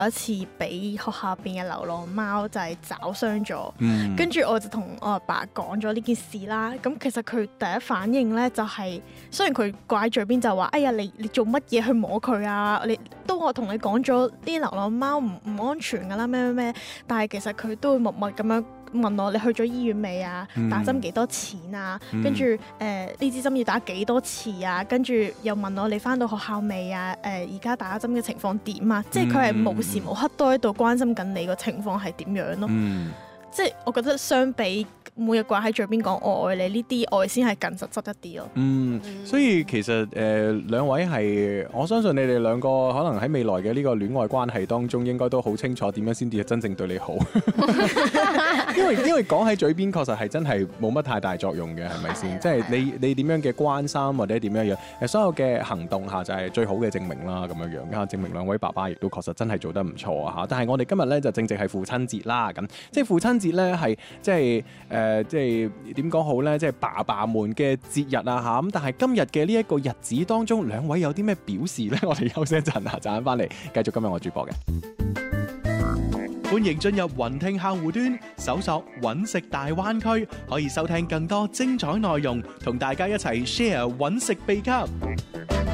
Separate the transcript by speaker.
Speaker 1: 有一次俾學校入邊嘅流浪貓就係抓傷咗，跟住我就同我阿爸講咗呢件事啦。咁其實佢第一反應咧就係、雖然佢掛喺嘴邊就話：哎呀，你做乜嘢去摸佢啊？我同你講咗啲流浪貓唔安全㗎啦，咩，但係其實佢都會默默咁樣問我：你去咗醫院未啊？打針幾多錢啊？跟住呢支針要打幾多次啊？跟住又問我你返到學校未啊？而家打針嘅情況點啊？即係佢係無時無刻都喺度關心緊你個情況係點樣咯。即係我覺得相比每日掛喺嘴邊講我愛你呢啲愛先係近實質一啲咯。
Speaker 2: 所以其實兩位係我相信你哋兩個可能喺未來嘅呢個戀愛關係當中應該都好清楚點樣先至真正對你好。因為講喺嘴邊確實係真係冇乜太大作用嘅，係咪先？即係你點樣嘅關心或者點樣樣，所有嘅行動下就係最好嘅證明啦，咁樣樣證明兩位爸爸亦都確實真係做得唔錯啊嚇！但係我哋今日咧就正值係父親節啦，咁即係父親節咧係即係點講好咧？即係爸爸們嘅節日啊嚇！咁但係今日嘅呢一個日子當中，兩位有啲咩表示咧？我哋休息一陣啊，陣間翻嚟繼續今日我主播嘅。
Speaker 3: 歡迎進入雲聽客戶端，搜索揾食大灣區，可以收聽更多精彩內容，同大家一齊 share 揾食秘笈。